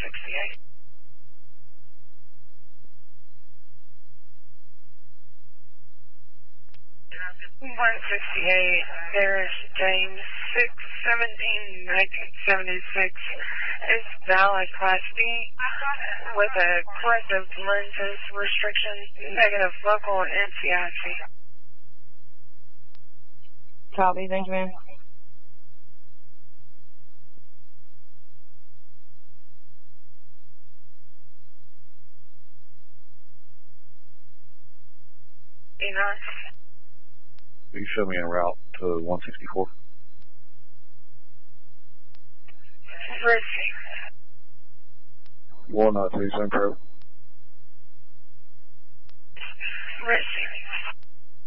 168. 168, there's James 6/17/1976, is valid Class D with a corrective lenses restriction, negative local NCIC. Copy, thank you, ma'am. You show me en route to 164. Receive. 192, same pro. Receive.